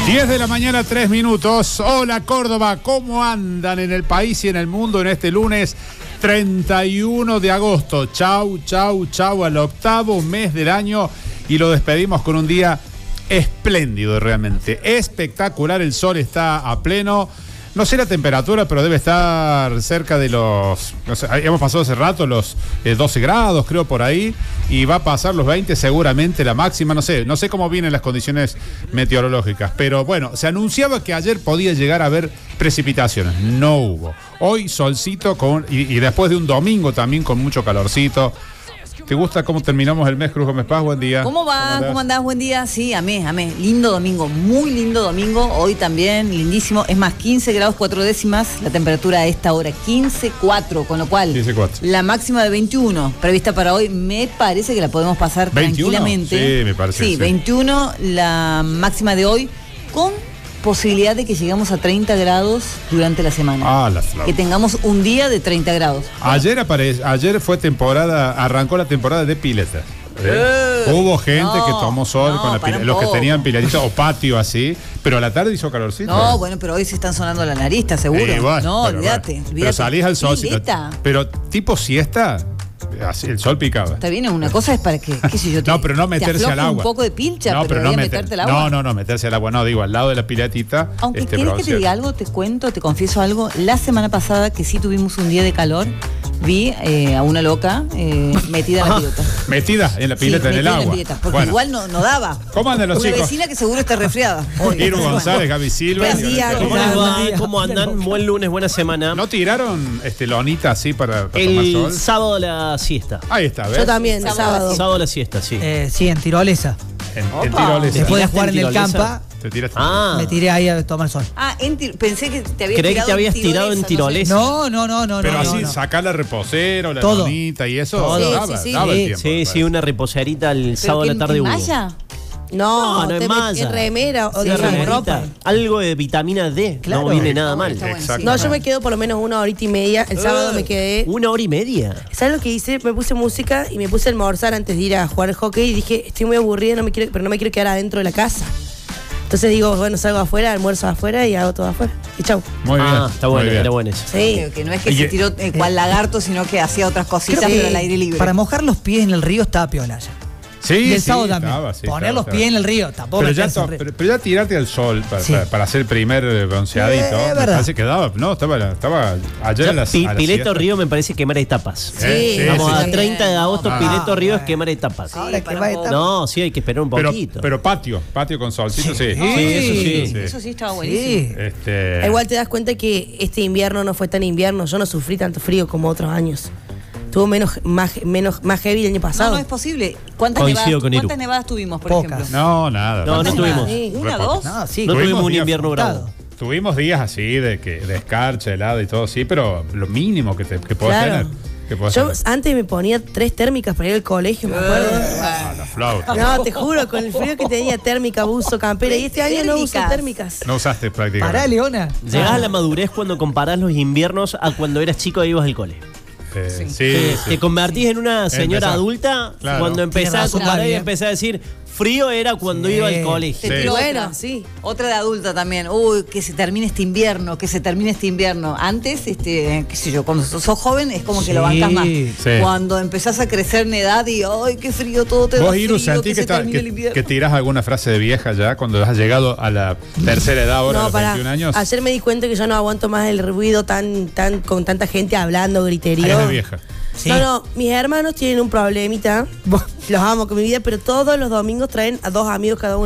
10 de la mañana, 3 minutos. Hola Córdoba, ¿cómo andan en el país y en el mundo en este lunes 31 de agosto? Chau, chau, chau al octavo mes del año y lo despedimos con un día espléndido realmente. Espectacular, el sol está a pleno. No sé la temperatura, pero debe estar cerca de los... No sé, hemos pasado hace rato los 12 grados, creo, por ahí. Y va a pasar los 20 seguramente la máxima. No sé cómo vienen las condiciones meteorológicas. Pero bueno, se anunciaba que ayer podía llegar a haber precipitaciones. No hubo. Hoy solcito y después de un domingo también con mucho calorcito. ¿Te gusta cómo terminamos el mes, Cruz Gómez Paz? Buen día. ¿Cómo va? ¿Cómo andás? Buen día. Sí, amé. Lindo domingo, muy lindo domingo. Hoy también, lindísimo. Es más, 15 grados 4 décimas la temperatura a esta hora. 15,4, con lo cual 15,4. La máxima de 21 prevista para hoy, me parece que la podemos pasar 21, tranquilamente. Sí, me parece. Sí, 21 la máxima de hoy, con posibilidad de que lleguemos a 30 grados durante la semana. Que tengamos un día de 30 grados. Ayer fue arrancó la temporada de pileta. Hubo gente que tomó sol con los que tenían piletita o patio así, pero a la tarde hizo calorcito. No, bueno, pero hoy se están sonando la nariz, ¿estás seguro? Bueno, no, olvídate. Pero salís al sol. Pero tipo siesta. Así, el sol picaba. Está bien, una cosa es para que, qué sé yo, no, pero no meterse al agua. Un poco de pilcha, no, pero no meterte al agua. No, meterse al agua. No, digo, al lado de la piletita. Aunque querés que te diga algo, te confieso algo. La semana pasada, que sí tuvimos un día de calor, vi a una loca metida en la pileta. ¿Metida en la pileta, en el agua? Pileta, porque igual no daba. ¿Cómo andan los chicos? Una vecina que seguro está resfriada. Irma González, Gaby Silva. ¿Cómo andan? Buen lunes, buena semana. ¿No tiraron lonita así para tomar sol? El sábado la siesta. Ahí está, ¿ves? Yo también, sábado. Sábado la siesta, sí. Sí, en tirolesa. En tirolesa. Después de jugar en el Campa, te tiraste. me tiré ahí a tomar sol. Pensé que te habías tirado. Creí que te habías tirado en tirolesa. No. Pero así, sacar la reposera o la lonita y eso. Daba el tiempo. Sí, una reposerita el sábado a la tarde. ¿Malla? No, en remera o de ropa. Algo de vitamina D, claro. No viene nada mal. No, yo me quedo por lo menos 1 horita y media. El sábado me quedé. 1 hora y media. ¿Sabes lo que hice? Me puse música y me puse a almorzar antes de ir a jugar al hockey y dije, estoy muy aburrida, pero no me quiero quedar adentro de la casa. Entonces digo, bueno, salgo afuera, almuerzo afuera y hago todo afuera. Y chau. Muy bien. Está bueno, era bueno eso. Sí. Que no es que se tiró cual lagarto, sino que hacía otras cositas, pero al aire libre. Para mojar los pies en el río estaba piola ya. Sí, y el sábado también. Poner los pies en el río, tampoco. Pero ya tirarte al sol para hacer el primer bronceadito. Me parece que daba. No, estaba ayer en las. Pileto Río me parece quemar etapas. Vamos a 30 de agosto, Pileto Río es quemar etapas. Ahora quemar etapas. No, sí, hay que esperar un poquito. Pero patio con solcito, sí. Eso sí estaba buenísimo. Igual te das cuenta que este invierno no fue tan invierno. Yo no sufrí tanto frío como otros años. Tuvo más heavy el año pasado. No es posible. ¿Cuántas nevadas tuvimos, por ejemplo? No, nada. No tuvimos. ¿Una, dos? No, no tuvimos un invierno bravo. Tuvimos días así de escarcha, helado y todo, sí, pero lo mínimo que podés tener. Yo antes me ponía 3 térmicas para ir al colegio, me acuerdo. La flauta. No, te juro, con el frío que tenía, térmica, buzo, campera. Y este año no uso térmicas. No usaste prácticamente. Pará, Leona. Llegás a la madurez cuando comparás los inviernos a cuando eras chico e ibas al cole. Te convertís en una señora adulta cuando empezás a comparar y empezás a decir frío era cuando iba al colegio. Bueno, sí. Otra de adulta también. Que se termine este invierno, Antes, qué sé yo, cuando sos joven es como que lo bancas más. Cuando empezás a crecer en edad y ¡ay, qué frío todo te da! ¿Vos, Iru, sentís que tirás alguna frase de vieja ya cuando has llegado a la tercera edad ahora, a los 21 años? Ayer me di cuenta que yo no aguanto más el ruido con tanta gente hablando, griterío. Ahí es de vieja. Sí. No, mis hermanos tienen un problemita. Los amo con mi vida, pero todos los domingos traen a 2 amigos cada uno.